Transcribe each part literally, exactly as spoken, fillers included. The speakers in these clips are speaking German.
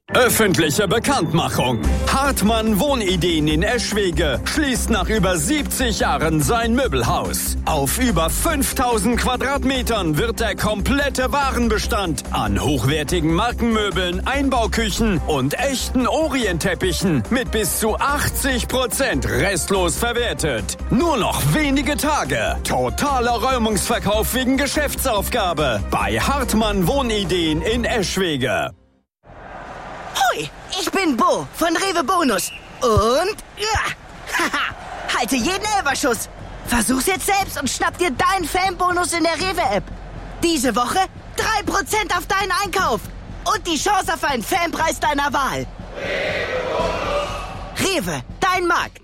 Öffentliche Bekanntmachung. Hartmann Wohnideen in Eschwege schließt nach über siebzig Jahren sein Möbelhaus. Auf über fünftausend Quadratmetern wird der komplette Warenbestand an hochwertigen Markenmöbeln, Einbauküchen und echten Orientteppichen mit bis zu achtzig Prozent restlos verwertet. Nur noch wenige Tage. Totaler Räumungsverkauf wegen Geschäftsaufgabe bei Hartmann Wohnideen in Eschwege. Hui, ich bin Bo von Rewe Bonus. Und ja, haha, halte jeden Elferschuss. Versuch's jetzt selbst und schnapp dir deinen Fanbonus in der Rewe-App. Diese Woche drei Prozent auf deinen Einkauf. Und die Chance auf einen Fanpreis deiner Wahl. Rewe Bonus. Rewe, dein Markt.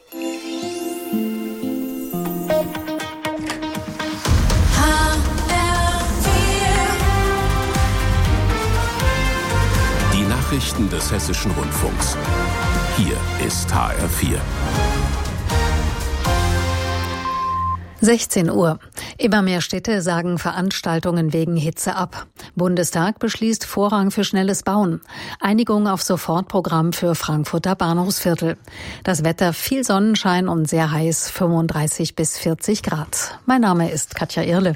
Nachrichten des Hessischen Rundfunks. Hier ist H R vier. sechzehn Uhr. Immer mehr Städte sagen Veranstaltungen wegen Hitze ab. Bundestag beschließt Vorrang für schnelles Bauen. Einigung auf Sofortprogramm für Frankfurter Bahnhofsviertel. Das Wetter viel Sonnenschein und sehr heiß, fünfunddreißig bis vierzig Grad. Mein Name ist Katja Irle.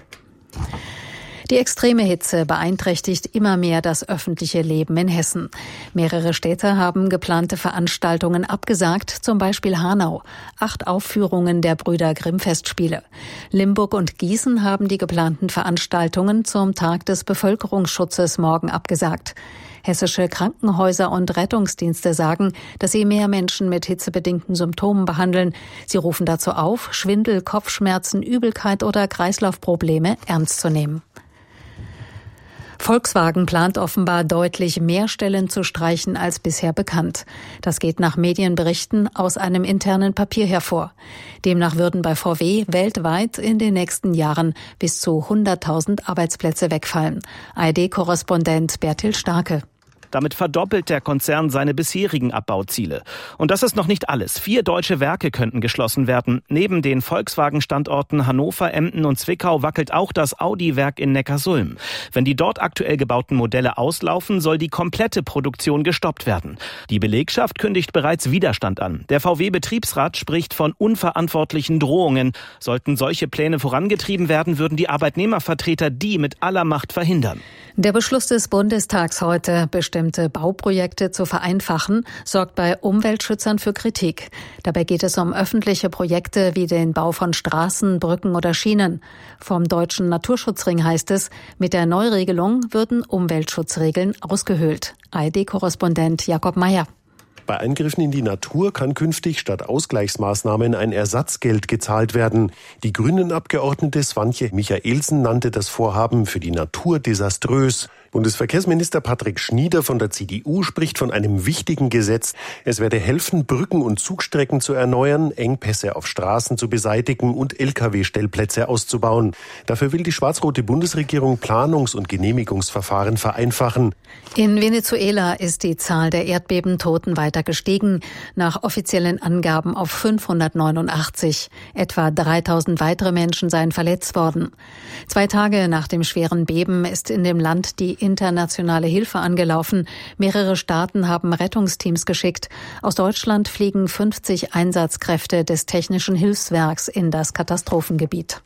Die extreme Hitze beeinträchtigt immer mehr das öffentliche Leben in Hessen. Mehrere Städte haben geplante Veranstaltungen abgesagt, zum Beispiel Hanau. Acht Aufführungen der Brüder Grimm Festspiele. Limburg und Gießen haben die geplanten Veranstaltungen zum Tag des Bevölkerungsschutzes morgen abgesagt. Hessische Krankenhäuser und Rettungsdienste sagen, dass sie mehr Menschen mit hitzebedingten Symptomen behandeln. Sie rufen dazu auf, Schwindel, Kopfschmerzen, Übelkeit oder Kreislaufprobleme ernst zu nehmen. Volkswagen plant offenbar deutlich mehr Stellen zu streichen als bisher bekannt. Das geht nach Medienberichten aus einem internen Papier hervor. Demnach würden bei V W weltweit in den nächsten Jahren bis zu hunderttausend Arbeitsplätze wegfallen. A R D-Korrespondent Bertil Starke. Damit verdoppelt der Konzern seine bisherigen Abbauziele. Und das ist noch nicht alles. Vier deutsche Werke könnten geschlossen werden. Neben den Volkswagen-Standorten Hannover, Emden und Zwickau wackelt auch das Audi-Werk in Neckarsulm. Wenn die dort aktuell gebauten Modelle auslaufen, soll die komplette Produktion gestoppt werden. Die Belegschaft kündigt bereits Widerstand an. Der V W-Betriebsrat spricht von unverantwortlichen Drohungen. Sollten solche Pläne vorangetrieben werden, würden die Arbeitnehmervertreter die mit aller Macht verhindern. Der Beschluss des Bundestags heute, bestimmte Bauprojekte zu vereinfachen, sorgt bei Umweltschützern für Kritik. Dabei geht es um öffentliche Projekte wie den Bau von Straßen, Brücken oder Schienen. Vom Deutschen Naturschutzring heißt es, mit der Neuregelung würden Umweltschutzregeln ausgehöhlt. A R D-Korrespondent Jakob Meyer. Bei Eingriffen in die Natur kann künftig statt Ausgleichsmaßnahmen ein Ersatzgeld gezahlt werden. Die Grünen-Abgeordnete Swantje Michaelsen nannte das Vorhaben für die Natur desaströs. Bundesverkehrsminister Patrick Schnieder von der C D U spricht von einem wichtigen Gesetz. Es werde helfen, Brücken und Zugstrecken zu erneuern, Engpässe auf Straßen zu beseitigen und L K W-Stellplätze auszubauen. Dafür will die schwarz-rote Bundesregierung Planungs- und Genehmigungsverfahren vereinfachen. In Venezuela ist die Zahl der Erdbebentoten weiter gestiegen, nach offiziellen Angaben auf fünfhundertneunundachtzig. Etwa dreitausend weitere Menschen seien verletzt worden. Zwei Tage nach dem schweren Beben ist in dem Land die internationale Hilfe angelaufen. Mehrere Staaten haben Rettungsteams geschickt. Aus Deutschland fliegen fünfzig Einsatzkräfte des Technischen Hilfswerks in das Katastrophengebiet.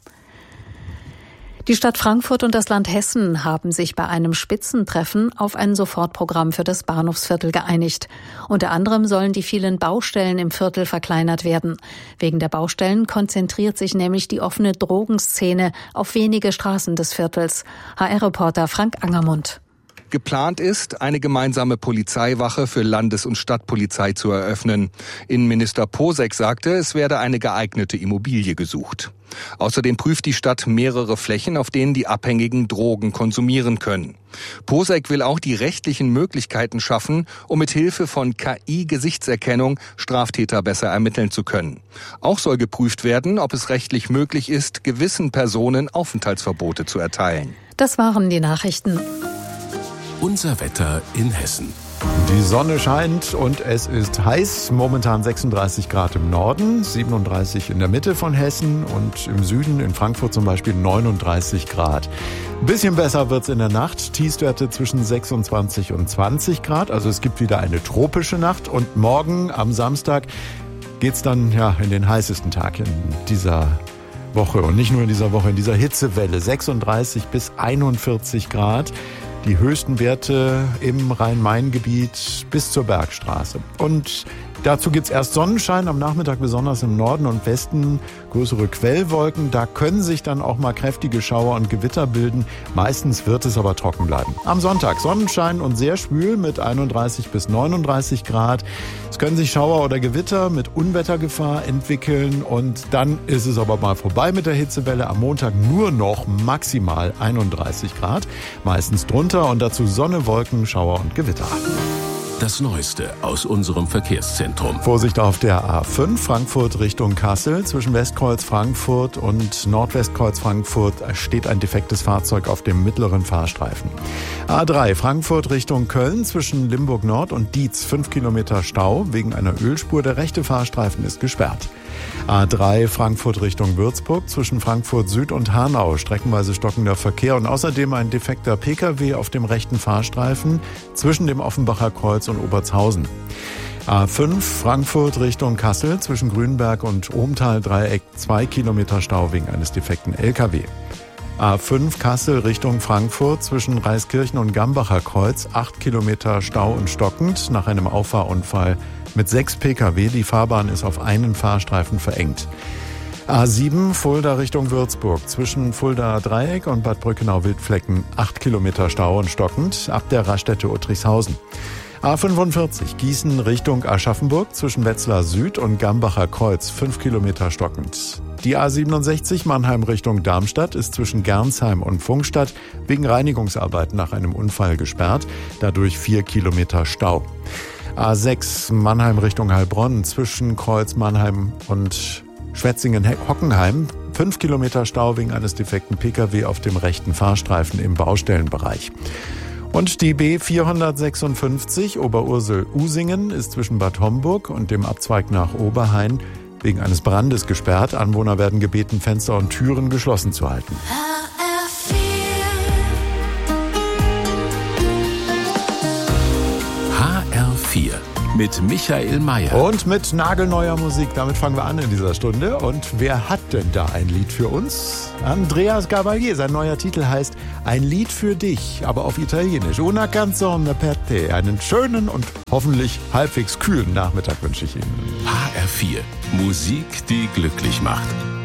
Die Stadt Frankfurt und das Land Hessen haben sich bei einem Spitzentreffen auf ein Sofortprogramm für das Bahnhofsviertel geeinigt. Unter anderem sollen die vielen Baustellen im Viertel verkleinert werden. Wegen der Baustellen konzentriert sich nämlich die offene Drogenszene auf wenige Straßen des Viertels. H R-Reporter Frank Angermund. Geplant ist, eine gemeinsame Polizeiwache für Landes- und Stadtpolizei zu eröffnen. Innenminister Posek sagte, es werde eine geeignete Immobilie gesucht. Außerdem prüft die Stadt mehrere Flächen, auf denen die Abhängigen Drogen konsumieren können. Posek will auch die rechtlichen Möglichkeiten schaffen, um mit Hilfe von K I-Gesichtserkennung Straftäter besser ermitteln zu können. Auch soll geprüft werden, ob es rechtlich möglich ist, gewissen Personen Aufenthaltsverbote zu erteilen. Das waren die Nachrichten. Unser Wetter in Hessen. Die Sonne scheint und es ist heiß. Momentan sechsunddreißig Grad im Norden, siebenunddreißig in der Mitte von Hessen und im Süden, in Frankfurt zum Beispiel, neununddreißig Grad. Ein bisschen besser wird's in der Nacht. Tiefstwerte zwischen sechsundzwanzig und zwanzig Grad. Also es gibt wieder eine tropische Nacht. Und morgen am Samstag geht's dann ja in den heißesten Tag in dieser Woche. Und nicht nur in dieser Woche, in dieser Hitzewelle. sechsunddreißig bis einundvierzig Grad. Die höchsten Werte im Rhein-Main-Gebiet bis zur Bergstraße. Und dazu gibt's erst Sonnenschein, am Nachmittag besonders im Norden und Westen größere Quellwolken. Da können sich dann auch mal kräftige Schauer und Gewitter bilden. Meistens wird es aber trocken bleiben. Am Sonntag Sonnenschein und sehr schwül mit einunddreißig bis neununddreißig Grad. Es können sich Schauer oder Gewitter mit Unwettergefahr entwickeln. Und dann ist es aber mal vorbei mit der Hitzewelle. Am Montag nur noch maximal einunddreißig Grad. Meistens drunter und dazu Sonne, Wolken, Schauer und Gewitter. Das Neueste aus unserem Verkehrszentrum. Vorsicht auf der A fünf, Frankfurt Richtung Kassel. Zwischen Westkreuz Frankfurt und Nordwestkreuz Frankfurt steht ein defektes Fahrzeug auf dem mittleren Fahrstreifen. A drei, Frankfurt Richtung Köln. Zwischen Limburg Nord und Dietz fünf Kilometer Stau wegen einer Ölspur. Der rechte Fahrstreifen ist gesperrt. A drei, Frankfurt Richtung Würzburg. Zwischen Frankfurt Süd und Hanau streckenweise stockender Verkehr und außerdem ein defekter Pkw auf dem rechten Fahrstreifen zwischen dem Offenbacher Kreuz und Obertshausen. A fünf, Frankfurt Richtung Kassel. Zwischen Grünberg und Ohmtal-Dreieck zwei Kilometer Stau wegen eines defekten L K W. A fünf, Kassel Richtung Frankfurt. Zwischen Reiskirchen und Gambacher Kreuz acht Kilometer Stau und stockend nach einem Auffahrunfall mit sechs Pkw. Die Fahrbahn ist auf einen Fahrstreifen verengt. A sieben, Fulda Richtung Würzburg. Zwischen Fulda Dreieck und Bad Brückenau-Wildflecken acht Kilometer Stau und stockend ab der Raststätte Uttrichshausen. A fünfundvierzig, Gießen Richtung Aschaffenburg. Zwischen Wetzlar Süd und Gambacher Kreuz fünf Kilometer stockend. Die A siebenundsechzig, Mannheim Richtung Darmstadt, ist zwischen Gernsheim und Pfungstadt wegen Reinigungsarbeiten nach einem Unfall gesperrt. Dadurch vier Kilometer Stau. A sechs, Mannheim Richtung Heilbronn. Zwischen Kreuz Mannheim und Schwetzingen-Hockenheim fünf Kilometer Stau wegen eines defekten Pkw auf dem rechten Fahrstreifen im Baustellenbereich. Und die B vierhundertsechsundfünfzig Oberursel-Usingen ist zwischen Bad Homburg und dem Abzweig nach Oberhain wegen eines Brandes gesperrt. Anwohner werden gebeten, Fenster und Türen geschlossen zu halten. H R vier mit Michael Mayer. Und mit nagelneuer Musik. Damit fangen wir an in dieser Stunde. Und wer hat denn da ein Lied für uns? Andreas Gabalier. Sein neuer Titel heißt Ein Lied für dich, aber auf Italienisch. Una canzone per te. Einen schönen und hoffentlich halbwegs kühlen Nachmittag wünsche ich Ihnen. H R vier. Musik, die glücklich macht.